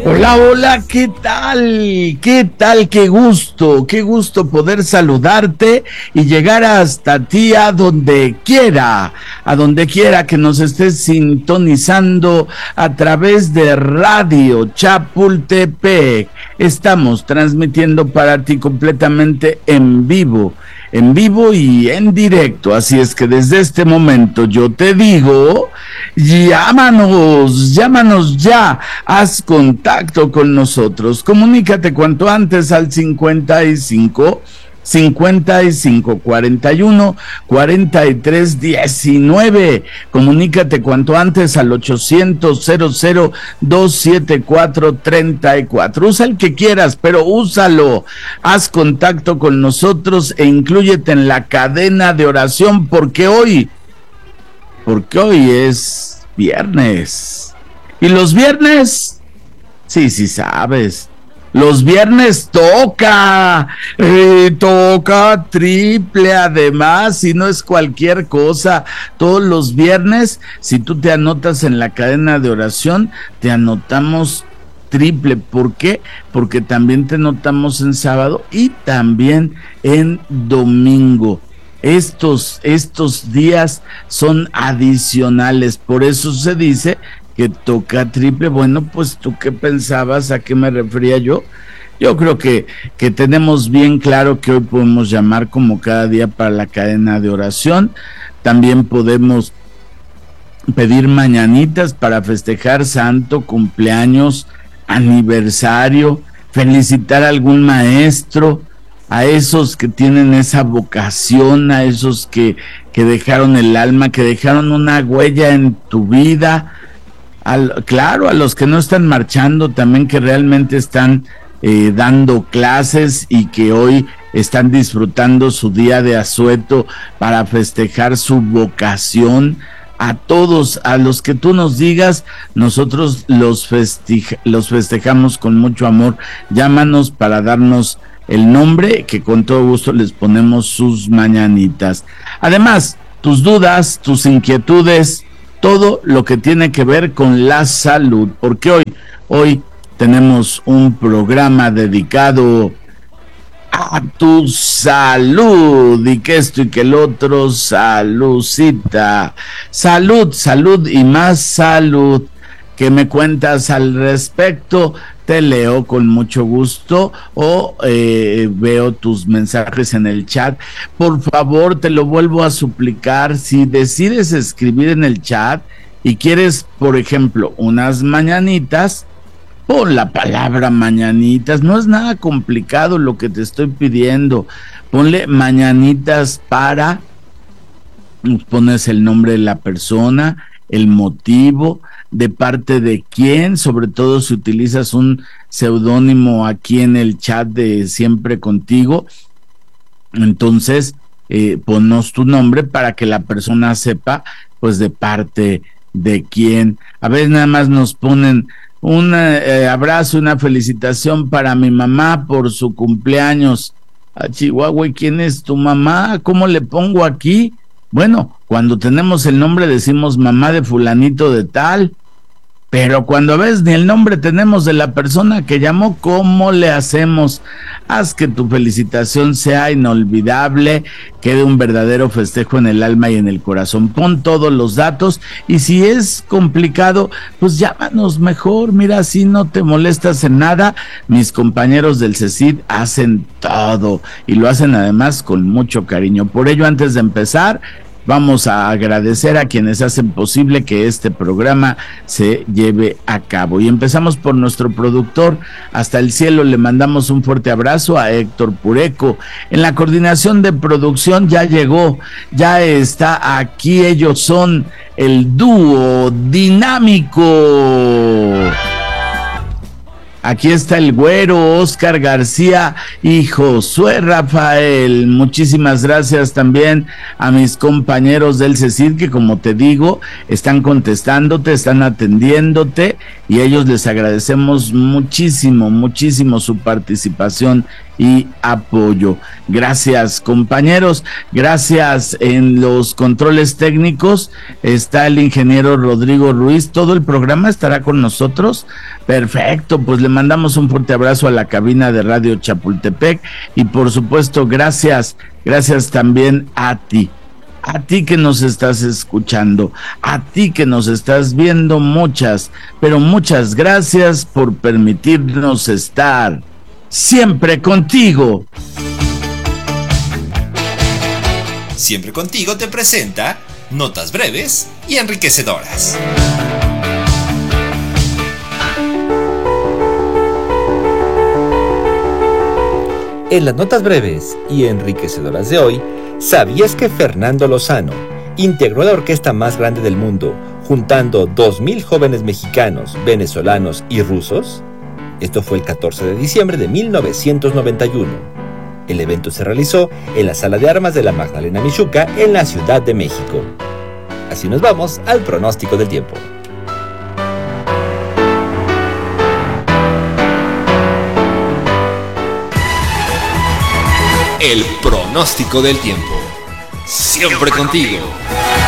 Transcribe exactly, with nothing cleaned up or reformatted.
Hola, hola, ¿qué tal? ¿Qué tal? Qué gusto, qué gusto poder saludarte y llegar hasta ti a donde quiera, a donde quiera que nos estés sintonizando a través de Radio Chapultepec. Estamos transmitiendo para ti completamente en vivo, en vivo y en directo, así es que desde este momento yo te digo, llámanos, llámanos ya, haz contacto con nosotros, comunícate cuanto antes al cincuenta y cinco, cincuenta y cinco, cuarenta y uno, cuarenta y tres, diecinueve, comunícate cuanto antes al ochocientos, cero cero, doscientos setenta y cuatro, treinta y cuatro, usa el que quieras, pero úsalo, haz contacto con nosotros e inclúyete en la cadena de oración, porque hoy, porque hoy es viernes, y los viernes, sí, sí sabes, los viernes toca, eh, toca triple además, y no es cualquier cosa. Todos los viernes, si tú te anotas en la cadena de oración, te anotamos triple. ¿Por qué? Porque también te anotamos en sábado y también en domingo. Estos, estos días son adicionales, por eso se dice que toca triple. Bueno, pues tú qué pensabas, a qué me refería yo. Yo creo que, que tenemos bien claro que hoy podemos llamar como cada día para la cadena de oración. También podemos pedir mañanitas para festejar santo, cumpleaños, aniversario, felicitar a algún maestro, a esos que tienen esa vocación, a esos que, que dejaron el alma, que dejaron una huella en tu vida. Al, claro, a los que no están marchando también, que realmente están eh, dando clases y que hoy están disfrutando su día de asueto para festejar su vocación. A todos, a los que tú nos digas, nosotros los, festeja, los festejamos con mucho amor. Llámanos para darnos el nombre, que con todo gusto les ponemos sus mañanitas. Además, tus dudas, tus inquietudes, todo lo que tiene que ver con la salud, porque hoy, hoy tenemos un programa dedicado a tu salud, y que esto y que el otro, saludcita, salud, salud y más salud. ¿Qué me cuentas al respecto? Te leo con mucho gusto o eh, veo tus mensajes en el chat. Por favor, te lo vuelvo a suplicar, si decides escribir en el chat y quieres, por ejemplo, unas mañanitas, pon la palabra mañanitas, no es nada complicado lo que te estoy pidiendo. Ponle mañanitas para, pones el nombre de la persona, el motivo, de parte de quién, sobre todo si utilizas un seudónimo aquí en el chat de Siempre Contigo, entonces eh, ponnos tu nombre para que la persona sepa pues de parte de quién. A veces nada más nos ponen un eh, abrazo, una felicitación para mi mamá por su cumpleaños. A Chihuahua, ¿y quién es tu mamá? ¿Cómo le pongo aquí? Bueno, cuando tenemos el nombre decimos mamá de fulanito de tal, pero cuando ves ni el nombre tenemos de la persona que llamó, ¿cómo le hacemos? Haz que tu felicitación sea inolvidable, quede un verdadero festejo en el alma y en el corazón. Pon todos los datos y si es complicado, pues llámanos mejor. Mira, así no te molestas en nada. Mis compañeros del CECID hacen todo y lo hacen además con mucho cariño. Por ello, antes de empezar, vamos a agradecer a quienes hacen posible que este programa se lleve a cabo. Y empezamos por nuestro productor, hasta el cielo, le mandamos un fuerte abrazo a Héctor Pureco. En la coordinación de producción ya llegó, ya está aquí, ellos son el dúo dinámico. Aquí está el güero, Oscar García y Josué Rafael. Muchísimas gracias también a mis compañeros del CECID que, como te digo, están contestándote, están atendiéndote y a ellos les agradecemos muchísimo, muchísimo su participación y apoyo. Gracias, compañeros. Gracias. En los controles técnicos está el ingeniero Rodrigo Ruiz. Todo el programa estará con nosotros. Perfecto, pues le mandamos un fuerte abrazo a la cabina de Radio Chapultepec y por supuesto, gracias, gracias también a ti. A ti que nos estás escuchando, a ti que nos estás viendo, muchas, pero muchas gracias por permitirnos estar siempre contigo. Siempre contigo te presenta notas breves y enriquecedoras. En las notas breves y enriquecedoras de hoy, ¿sabías que Fernando Lozano integró la orquesta más grande del mundo, juntando dos mil jóvenes mexicanos, venezolanos y rusos? Esto fue el catorce de diciembre de mil novecientos noventa y uno. El evento se realizó en la Sala de Armas de la Magdalena Mixhuca, en la Ciudad de México. Así nos vamos al pronóstico del tiempo. El pronóstico del tiempo. Siempre contigo.